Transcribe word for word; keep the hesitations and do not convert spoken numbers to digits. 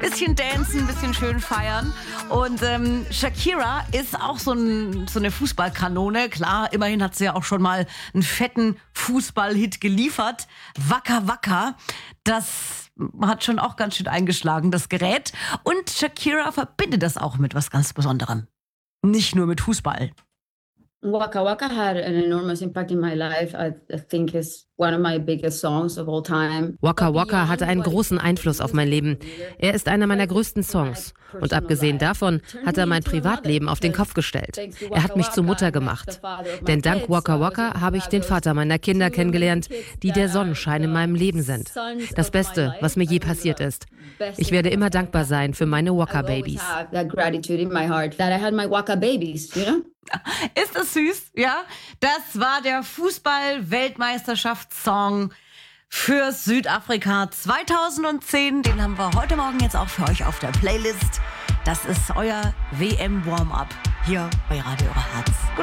bisschen dancen, bisschen schön feiern. Und ähm, Shakira ist auch so, ein, so eine Fußballkanone. Klar, immerhin hat sie ja auch schon mal einen fetten Fußballhit geliefert. Waka Waka, das hat schon auch ganz schön eingeschlagen, das Gerät. Und Shakira verbindet das auch mit was ganz Besonderem. Nicht nur mit Fußball. Waka Waka had an enormous impact in my life. I, I think it's one of my biggest songs of all time. Waka Waka hatte einen großen Einfluss auf mein Leben. Er ist einer meiner größten Songs. Und abgesehen davon hat er mein Privatleben auf den Kopf gestellt. Er hat mich zur Mutter gemacht. Denn dank Waka Waka habe ich den Vater meiner Kinder kennengelernt, die der Sonnenschein in meinem Leben sind. Das Beste, was mir je passiert ist. Ich werde immer dankbar sein für meine Waka Babies. Ist das süß, ja? Das war der Fußball-Weltmeisterschaftssong für Südafrika zweitausendzehn. Den haben wir heute Morgen jetzt auch für euch auf der Playlist. Das ist euer W M-Warm-Up hier bei Radio Herz. Gut.